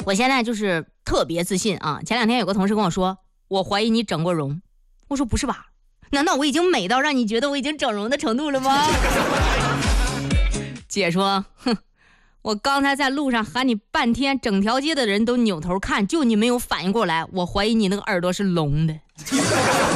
我现在就是特别自信啊。前2天有个同事跟我说，我怀疑你整过容。我说不是吧？难道我已经美到让你觉得我已经整容的程度了吗？姐说，哼，我刚才在路上喊你半天，整条街的人都扭头看，就你没有反应过来，我怀疑你那个耳朵是聋的。